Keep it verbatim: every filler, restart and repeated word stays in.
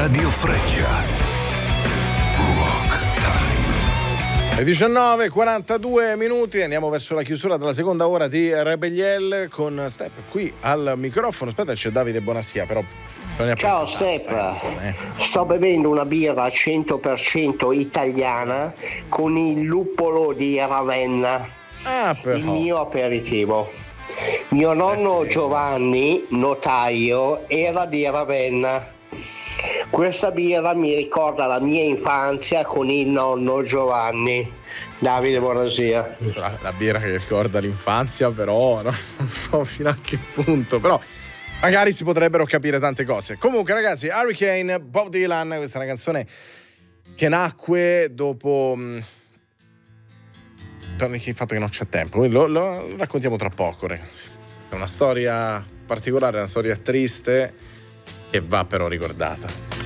Radio Freccia. Rock Time. Le diciannove e quarantadue minuti, andiamo verso la chiusura della seconda ora di Rebelliel con Step qui al microfono. Aspetta, c'è Davide Bonassia, però ciao Step, sto bevendo una birra cento per cento italiana con il luppolo di Ravenna, ah, il mio aperitivo. Mio nonno Giovanni, notaio, era di Ravenna. Questa birra mi ricorda la mia infanzia con il nonno Giovanni. Davide Bonassia. La, la birra che ricorda l'infanzia, però no? Non so fino a che punto, però magari si potrebbero capire tante cose. Comunque ragazzi, Hurricane, Bob Dylan, questa è una canzone che nacque dopo mh, per il fatto che non c'è tempo, lo, lo raccontiamo tra poco ragazzi. È una storia particolare, una storia triste che va però ricordata.